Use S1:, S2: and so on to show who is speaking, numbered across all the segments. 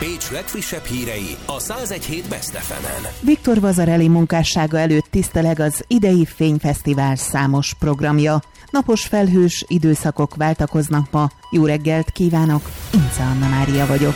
S1: Pécs legfrissebb hírei a 101.7 Best FM-en.
S2: Viktor Vasarely munkássága előtt tiszteleg az idei Fényfesztivál számos programja. Napos felhős időszakok váltakoznak ma. Jó reggelt kívánok, Ince Anna Mária vagyok.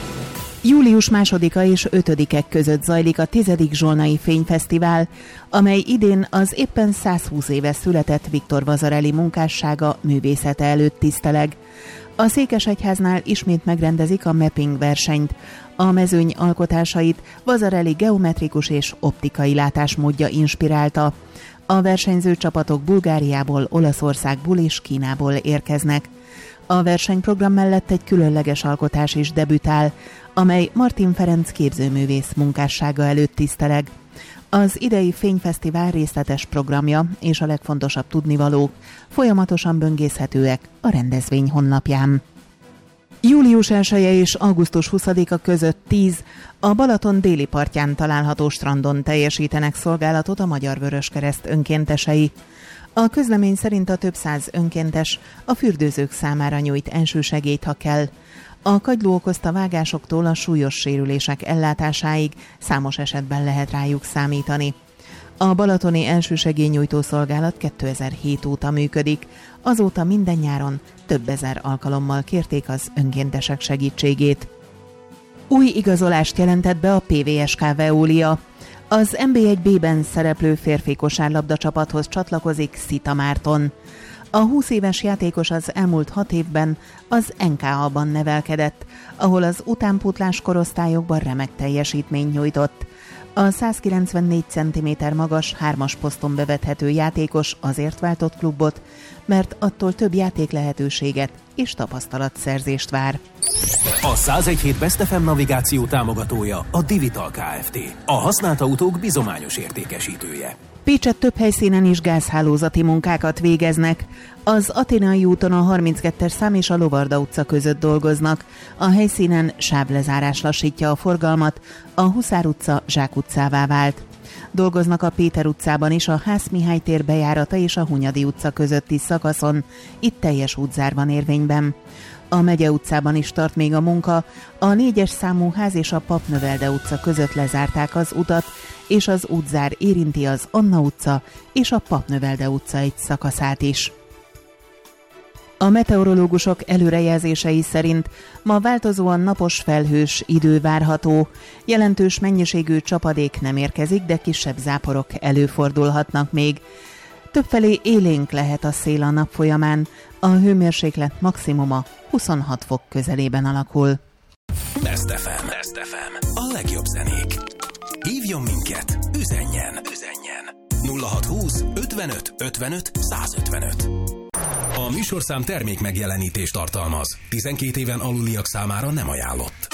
S2: Július 2-a és 5-ek között zajlik a 10. Zsolnai Fényfesztivál, amely idén az éppen 120 éve született Viktor Vasarely munkássága művészete előtt tiszteleg. A Székesegyháznál ismét megrendezik a mapping versenyt. A mezőny alkotásait Vasarely geometrikus és optikai látásmódja inspirálta. A versenyző csapatok Bulgáriából, Olaszországból és Kínából érkeznek. A versenyprogram mellett egy különleges alkotás is debütál, amely Martin Ferenc képzőművész munkássága előtt tiszteleg. Az idei Fényfesztivál részletes programja és a legfontosabb tudnivalók folyamatosan böngészhetőek a rendezvény honlapján. Július 1-e és augusztus 20-a között 10 a Balaton déli partján található strandon teljesítenek szolgálatot a Magyar Vöröskereszt önkéntesei. A közlemény szerint a több száz önkéntes a fürdőzők számára nyújt elsősegélyt, ha kell. A kagyló okozta vágásoktól a súlyos sérülések ellátásáig számos esetben lehet rájuk számítani. A balatoni elsősegélynyújtó szolgálat 2007 óta működik, azóta minden nyáron több ezer alkalommal kérték az önkéntesek segítségét. Új igazolást jelentett be a PVSK Veolia. Az NB1B-ben szereplő férfi kosárlabda csapathoz csatlakozik Szita Márton. A 20 éves játékos az elmúlt 6 évben az NKA-ban nevelkedett, ahol az utánpótlás korosztályokban remek teljesítményt nyújtott. A 194 cm magas, 3-as poszton bevethető játékos azért váltott klubot, mert attól több játék lehetőséget és tapasztalatszerzést vár.
S1: A 101.7 Best FM navigáció támogatója a Divital Kft. A használt autók bizományos értékesítője.
S2: Pécset több helyszínen is gázhálózati munkákat végeznek. Az Athénai úton a 32-es szám és a Lovarda utca között dolgoznak. A helyszínen sávlezárás lassítja a forgalmat, a Huszár utca Zsák utcává vált. Dolgoznak a Péter utcában is a Hász Mihály tér bejárata és a Hunyadi utca közötti szakaszon. Itt teljes útzár van érvényben. A Megye utcában is tart még a munka, a 4-es számú ház és a Papnövelde utca között lezárták az utat, és az útzár érinti az Anna utca és a Papnövelde utca egy szakaszát is. A meteorológusok előrejelzései szerint ma változóan napos felhős idő várható. Jelentős mennyiségű csapadék nem érkezik, de kisebb záporok előfordulhatnak még. Többfelé élénk lehet a szél a nap folyamán, a hőmérséklet maximuma 26 fok közelében alakul.
S1: Best FM. A legjobb zenék. Hívjon minket, üzenjen. 0620 55 55 155. A műsorszám termék megjelenítést tartalmaz. 12 éven aluliak számára nem ajánlott.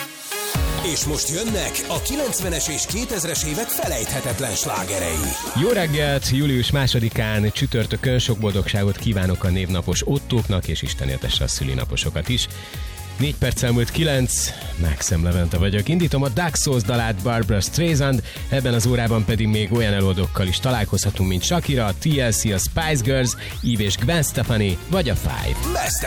S1: És most jönnek a 90-es és 2000-es évek felejthetetlen slágerei.
S3: Jó reggelt! Július 2-án csütörtökön sok boldogságot kívánok a névnapos Ottóknak, és Isten éltesse a szülinaposokat is. 4 perc elmúlt 9, Maxim Levente vagyok. Indítom a Dark Souls dalát Barbra Streisand, ebben az órában pedig még olyan előadókkal is találkozhatunk, mint Shakira, TLC, a Spice Girls, Eve és Gwen Stefani, vagy a Five.
S1: Best